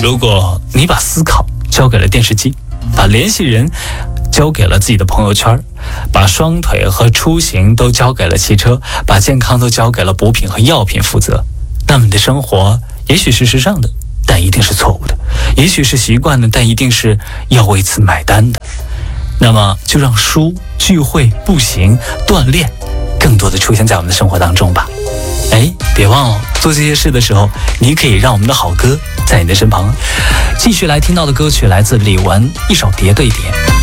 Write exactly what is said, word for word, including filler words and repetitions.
如果你把思考交给了电视机，把联系人交给了自己的朋友圈，把双腿和出行都交给了汽车，把健康都交给了补品和药品负责，那么你的生活也许是时尚的，但一定是错误的；也许是习惯的，但一定是要为此买单的。那么就让书、聚会、步行、锻炼更多的出现在我们的生活当中吧。哎，别忘了做这些事的时候，你可以让我们的好歌在你的身旁。继续来听到的歌曲来自李玟，一首《叠对叠》。